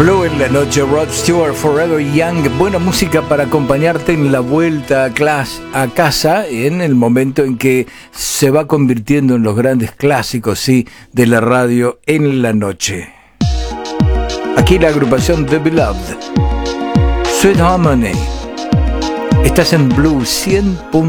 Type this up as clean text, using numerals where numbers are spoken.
Blue en la noche, Rod Stewart, Forever Young. Buena música para acompañarte en la vuelta a casa, en el momento en que se va convirtiendo en los grandes clásicos, sí, de la radio en la noche. Aquí la agrupación The Beloved, Sweet Harmony. Estás en Blue 100.9.